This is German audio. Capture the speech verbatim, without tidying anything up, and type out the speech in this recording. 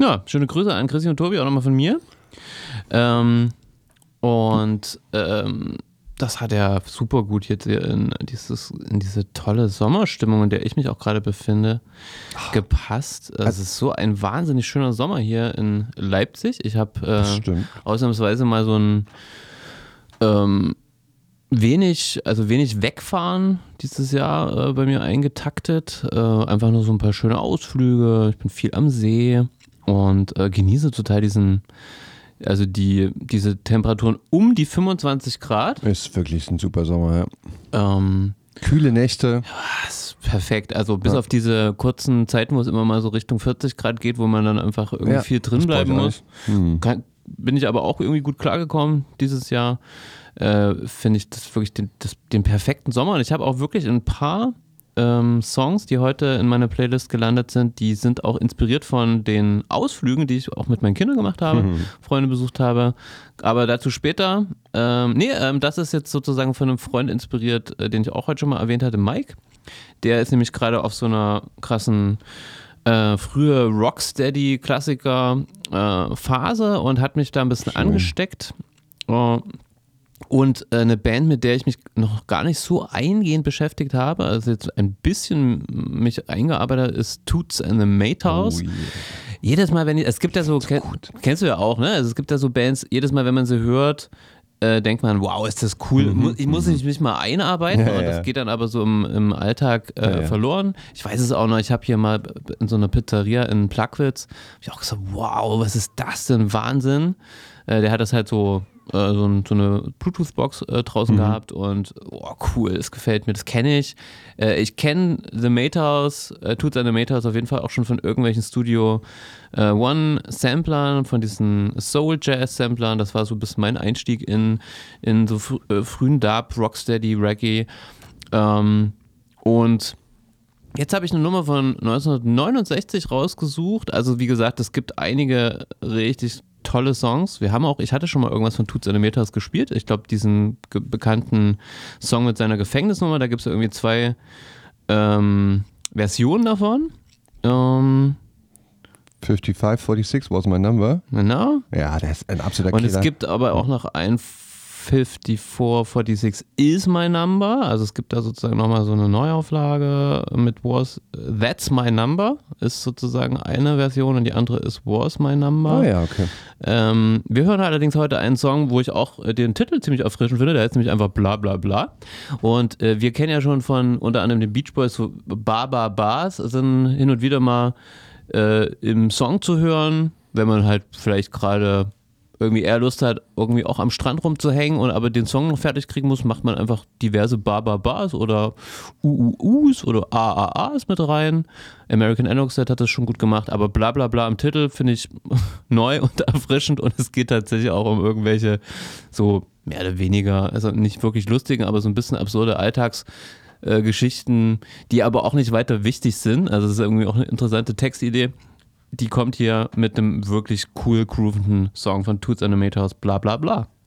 Ja, schöne Grüße an Chrissy und Tobi auch nochmal von mir. Ähm, und ähm, das hat ja super gut jetzt hier in, dieses, in diese tolle Sommerstimmung, in der ich mich auch gerade befinde, gepasst. Es ist so ein wahnsinnig schöner Sommer hier in Leipzig. Ich habe äh, ausnahmsweise mal so ein ähm, wenig, also wenig wegfahren dieses Jahr äh, bei mir eingetaktet. Äh, einfach nur so ein paar schöne Ausflüge. Ich bin viel am See und äh, genieße total diesen Also die, diese Temperaturen um die fünfundzwanzig Grad. Ist wirklich ein super Sommer, ja. Ähm, Kühle Nächte. Ja, ist perfekt. Also bis ja. auf diese kurzen Zeiten, wo es immer mal so Richtung vierzig Grad geht, wo man dann einfach irgendwie ja, viel drin bleiben muss. Hm. Kann, bin ich aber auch irgendwie gut klargekommen dieses Jahr. Äh, Finde ich das wirklich den, das, den perfekten Sommer. Und ich habe auch wirklich ein paar Ähm, Songs, die heute in meiner Playlist gelandet sind, die sind auch inspiriert von den Ausflügen, die ich auch mit meinen Kindern gemacht habe, mhm. Freunde besucht habe, aber dazu später. Ähm, nee, ähm, das ist jetzt sozusagen von einem Freund inspiriert, äh, den ich auch heute schon mal erwähnt hatte, Mike. Der ist nämlich gerade auf so einer krassen äh, frühe Rocksteady-Klassiker-Phase äh, und hat mich da ein bisschen Schön. angesteckt. Äh, Und äh, eine Band, mit der ich mich noch gar nicht so eingehend beschäftigt habe, also jetzt ein bisschen mich eingearbeitet, ist Toots and the Maytals. Oh yeah. Jedes Mal, wenn ich, es gibt ja so, kenn, kennst du ja auch, ne? Also es gibt ja so Bands, jedes Mal, wenn man sie hört, äh, denkt man, wow, ist das cool. Mhm. Ich muss mich nicht mal einarbeiten, ja, und das ja. geht dann aber so im, im Alltag äh, ja, ja. verloren. Ich weiß es auch noch, ich habe hier mal in so einer Pizzeria in Plagwitz, hab ich auch gesagt, wow, was ist das denn? Wahnsinn. Äh, der hat das halt so So, ein, so eine Bluetooth-Box äh, draußen mhm. gehabt und oh, cool, das gefällt mir, das kenne ich. Äh, ich kenne The Maytals, äh, Toots and the Maytals auf jeden Fall auch schon von irgendwelchen Studio äh, One-Samplern, von diesen Soul-Jazz-Samplern. Das war so ein bisschen mein Einstieg in, in so fr- äh, frühen Dub, Rocksteady, Reggae. Ähm, und jetzt habe ich eine Nummer von neunzehnhundertneunundsechzig rausgesucht. Also wie gesagt, es gibt einige richtig tolle Songs. Wir haben auch, ich hatte schon mal irgendwas von Toots and the Maytals gespielt. Ich glaube, diesen ge- bekannten Song mit seiner Gefängnisnummer, da gibt es irgendwie zwei ähm, Versionen davon. Ähm, fünfundfünfzig sechsundvierzig was my number. Genau. Ja, der ist ein absoluter Und Killer. es gibt aber auch noch ein fünfundfünfzig sechsundvierzig is my number. Also es gibt da sozusagen nochmal so eine Neuauflage mit was That's my number ist sozusagen eine Version und die andere ist Was my number. Oh ja, okay. Ähm, wir hören allerdings heute einen Song, wo ich auch den Titel ziemlich erfrischend finde. Der heißt nämlich einfach Bla Bla Bla. Und äh, wir kennen ja schon von unter anderem den Beach Boys so Ba Ba Bas, sind hin und wieder mal äh, im Song zu hören, wenn man halt vielleicht gerade irgendwie eher Lust hat, irgendwie auch am Strand rumzuhängen und aber den Song noch fertig kriegen muss, macht man einfach diverse Ba-Ba-Bas oder U-U-Us oder A-A-As mit rein. American Analog Set hat das schon gut gemacht, aber bla bla bla im Titel finde ich neu und erfrischend und es geht tatsächlich auch um irgendwelche so mehr oder weniger, also nicht wirklich lustigen, aber so ein bisschen absurde Alltagsgeschichten, äh, die aber auch nicht weiter wichtig sind. Also es ist irgendwie auch eine interessante Textidee. Die kommt hier mit einem wirklich cool groovenden Song von Toots and the Maytals, Bla Bla Bla.